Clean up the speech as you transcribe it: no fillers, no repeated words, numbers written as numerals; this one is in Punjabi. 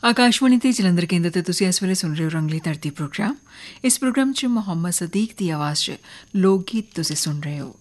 ਆਕਾਸ਼ਵਾਣੀ ਤੇ ਜਲੰਧਰ ਕੇਂਦਰ ਤੇ ਤੁਸੀਂ ਇਸ ਵੇਲੇ ਸੁਣ ਰਹੇ ਹੋ ਰੰਗਲੀ ਧਰਤੀ ਪ੍ਰੋਗਰਾਮ। ਇਸ ਪ੍ਰੋਗਰਾਮ 'ਚ ਮੁਹੰਮਦ ਸਦੀਕ ਦੀ ਆਵਾਜ਼ 'ਚ ਲੋਕ ਗੀਤ ਤੁਸੀਂ ਸੁਣ ਰਹੇ ਹੋ।